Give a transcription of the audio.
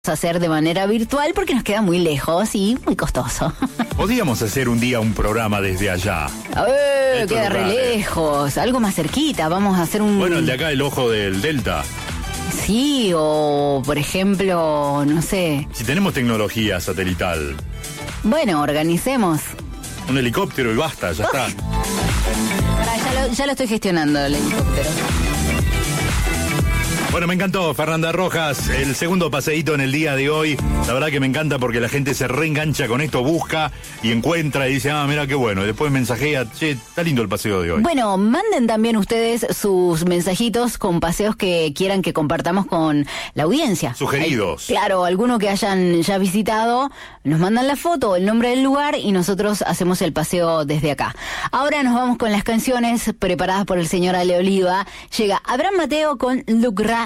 hacer de manera virtual porque nos queda muy lejos y muy costoso. Podríamos hacer un día un programa desde allá. Queda re lejos, algo más cerquita, vamos a hacer un... Bueno, el de acá, el Ojo del Delta. Sí, o por ejemplo, no sé... Si tenemos tecnología satelital. Bueno, organicemos. Un helicóptero y basta, ya está. Ya lo estoy gestionando, el helicóptero. Bueno, me encantó, Fernanda Rojas, el segundo paseíto en el día de hoy. La verdad que me encanta porque la gente se reengancha con esto, busca y encuentra y dice, mira qué bueno. Y después mensajea, che, está lindo el paseo de hoy. Bueno, manden también ustedes sus mensajitos con paseos que quieran que compartamos con la audiencia. Sugeridos. Claro, alguno que hayan ya visitado, nos mandan la foto, el nombre del lugar y nosotros hacemos el paseo desde acá. Ahora nos vamos con las canciones preparadas por el señor Ale Oliva. Llega Abraham Mateo con Look Right.